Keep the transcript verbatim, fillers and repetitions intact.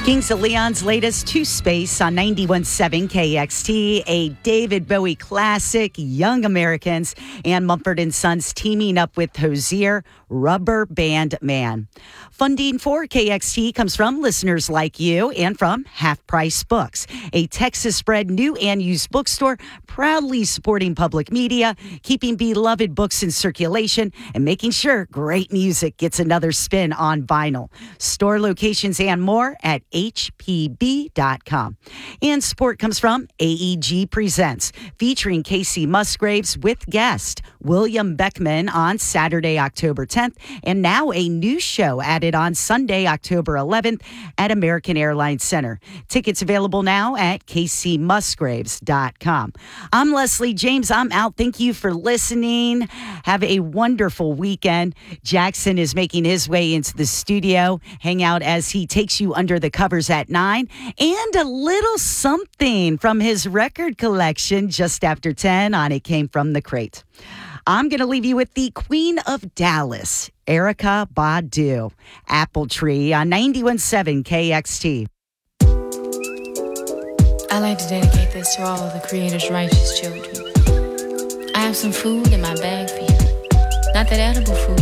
Kings of Leon's latest To Space on ninety-one point seven K X T, a David Bowie classic, Young Americans, and Mumford and Sons teaming up with Hozier, Rubber Band Man. Funding for K X T comes from listeners like you and from Half Price Books, a Texas-bred new and used bookstore proudly supporting public media, keeping beloved books in circulation, and making sure great music gets another spin on vinyl. Store locations and more at H P B dot com. And support comes from A E G Presents, featuring Casey Musgraves with guest William Beckman on Saturday, October tenth, and now a new show added on Sunday, October eleventh at American Airlines Center. Tickets available now at Casey Musgraves dot com. I'm Leslie James. I'm out. Thank you for listening. Have a wonderful weekend. Jackson is making his way into the studio. Hang out as he takes you under the covers at nine, and a little something from his record collection just after ten on It Came From the Crate. I'm going to leave you with the Queen of Dallas, Erykah Badu, Apple Tree on ninety-one point seven K X T. I like to dedicate this to all of the Creator's righteous children. I have some food in my bag for you. Not that edible food,